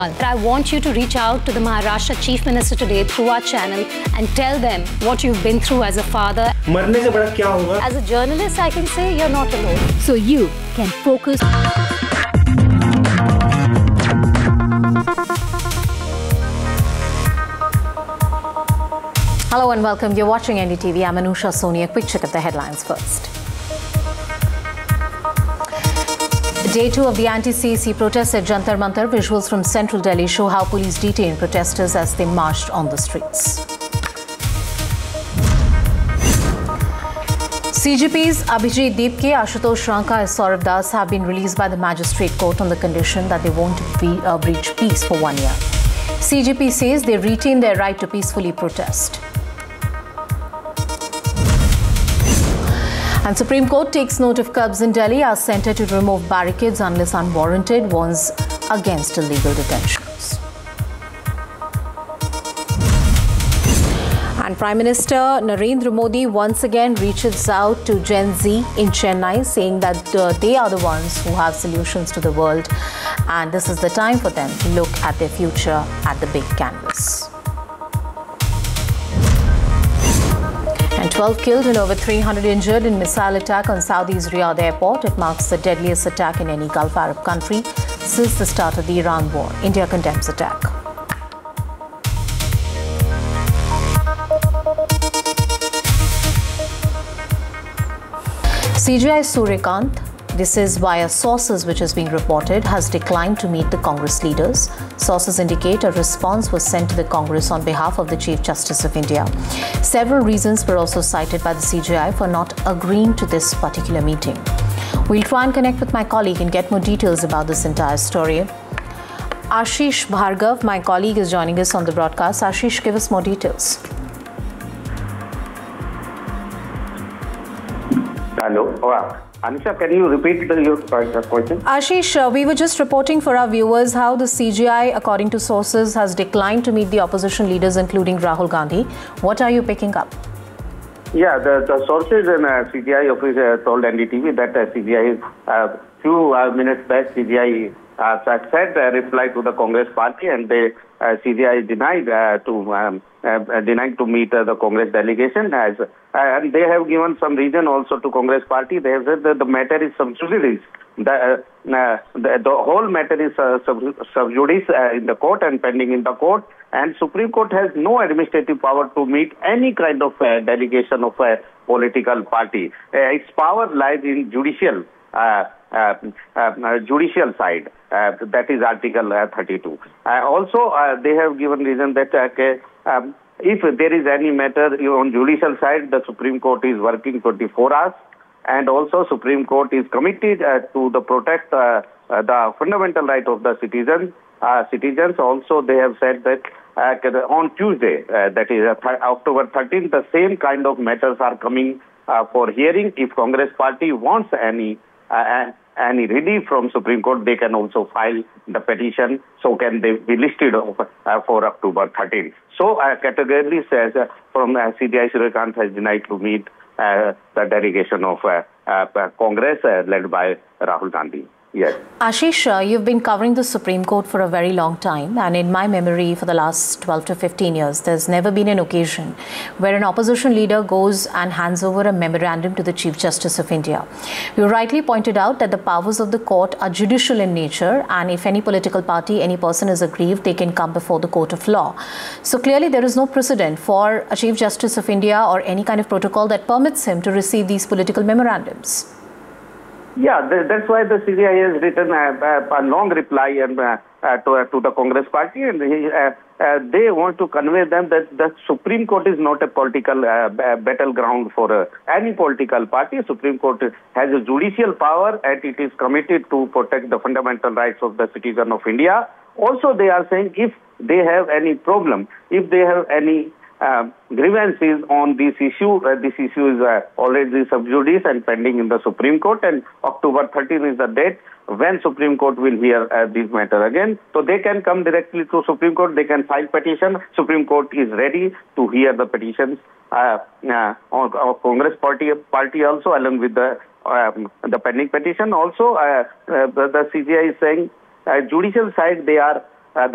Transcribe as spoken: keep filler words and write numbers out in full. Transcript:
I want you to reach out to the Maharashtra Chief Minister today through our channel and tell them what you've been through as a father. मरने से बड़ा क्या होगा? As a journalist, I can say you're not alone. So you can focus. Hello and welcome. You're watching N D T V. I'm Anusha Soni. A quick check of the headlines first. Day two of the anti-C A C protests at Jantar Mantar. Visuals from central Delhi show how police detained protesters as they marched on the streets. C G Ps Abhijit Deepke, Ashutosh Ranka and Saurav Das have been released by the magistrate court on the condition that they won't be, uh, breach peace for one year. C G P says they retain their right to peacefully protest. And Supreme Court takes note of curbs in Delhi, asks centre to remove barricades unless unwarranted, warns against illegal detentions. And Prime Minister Narendra Modi once again reaches out to Gen Z in Chennai, saying that uh, they are the ones who have solutions to the world, and this is the time for them to look at their future at the big canvas. And twelve killed and over three hundred injured in missile attack on Saudi's Riyadh airport. It marks the deadliest attack in any Gulf Arab country since the start of the Iran war. India condemns attack. C J I Suryakant, this is via sources which is being reported, has declined to meet the Congress leaders. Sources indicate a response was sent to the Congress on behalf of the Chief Justice of India. Several reasons were also cited by the C J I for not agreeing to this particular meeting. We'll try and connect with my colleague and get more details about this entire story. Ashish Bhargav, my colleague, is joining us on the broadcast. Ashish, give us more details. Hello. Wow. Anisha, can you repeat the, your question? Ashish, uh, we were just reporting for our viewers how the C G I, according to sources, has declined to meet the opposition leaders, including Rahul Gandhi. What are you picking up? Yeah, the, the sources in uh, C G I office uh, told N D T V that uh, C G I, a uh, few uh, minutes back, C G I uh, said a uh, reply to the Congress party, and they uh, C G I denied uh, to um, uh, denied to meet uh, the Congress delegation, as uh, and they have given some reason also to Congress party. They have said that the matter is sub judice. The, uh, uh, the, the whole matter is uh, sub, sub judice uh, in the court and pending in the court, and Supreme Court has no administrative power to meet any kind of uh, delegation of a political party. Uh, its power lies in judicial uh, uh, uh, judicial side. Uh, that is Article uh, thirty-two. Uh, also, uh, they have given reason that uh, um, if there is any matter on judicial side, the Supreme Court is working twenty-four hours, and also Supreme Court is committed uh, to the protect uh, uh, the fundamental right of the citizens. Uh, citizens also, they have said that uh, on Tuesday, uh, that is uh, th October thirteenth, the same kind of matters are coming uh, for hearing. If Congress party wants any uh, any relief from Supreme Court, they can also file the petition. So can they be listed of, uh, for October thirteenth. So uh, categorically says uh, from uh, C J I Suryakant has denied to meet uh, the delegation of uh, uh, Congress uh, led by Rahul Gandhi. Yes. Ashish, uh, you've been covering the Supreme Court for a very long time, and in my memory for the last twelve to fifteen years, there's never been an occasion where an opposition leader goes and hands over a memorandum to the Chief Justice of India. You rightly pointed out that the powers of the court are judicial in nature, and if any political party, any person is aggrieved, they can come before the court of law. So clearly there is no precedent for a Chief Justice of India or any kind of protocol that permits him to receive these political memorandums. Yeah, that's why the C J I has written a, a, a long reply and, uh, uh, to, uh, to the Congress party, and he, uh, uh, they want to convey them that the Supreme Court is not a political uh, battleground for uh, any political party. Supreme Court has a judicial power, and it is committed to protect the fundamental rights of the citizen of India. Also, they are saying if they have any problem, if they have any Uh, grievances on this issue. Uh, this issue is uh, already sub judice and pending in the Supreme Court, and October thirteenth is the date when Supreme Court will hear uh, this matter again. So they can come directly to Supreme Court, they can file petition. Supreme Court is ready to hear the petitions uh, uh, of, of Congress party, party also, along with the, um, the pending petition. Also, uh, uh, the, the C J I is saying uh, judicial side, they are